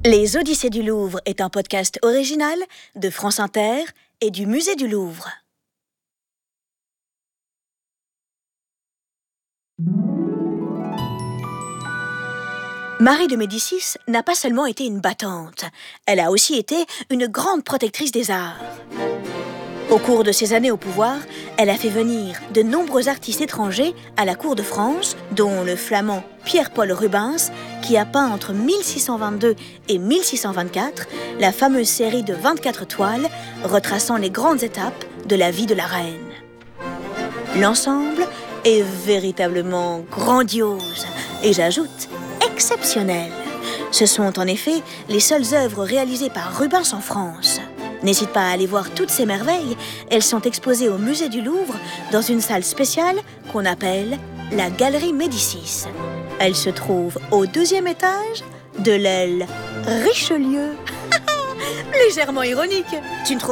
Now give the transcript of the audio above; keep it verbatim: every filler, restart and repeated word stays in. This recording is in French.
Les Odyssées du Louvre est un podcast original de France Inter et du Musée du Louvre. Marie de Médicis n'a pas seulement été une battante, elle a aussi été une grande protectrice des arts. Au cours de ses années au pouvoir, elle a fait venir de nombreux artistes étrangers à la cour de France, dont le flamand Pierre-Paul Rubens, qui a peint entre mille six cent vingt-deux et mille six cent vingt-quatre la fameuse série de vingt-quatre toiles retraçant les grandes étapes de la vie de la reine. L'ensemble est véritablement grandiose et, j'ajoute, exceptionnel. Ce sont en effet les seules œuvres réalisées par Rubens en France. N'hésite pas à aller voir toutes ces merveilles. Elles sont exposées au Musée du Louvre dans une salle spéciale qu'on appelle la Galerie Médicis. Elle se trouve au deuxième étage de l'aile Richelieu. Légèrement ironique, tu ne trouves pas ?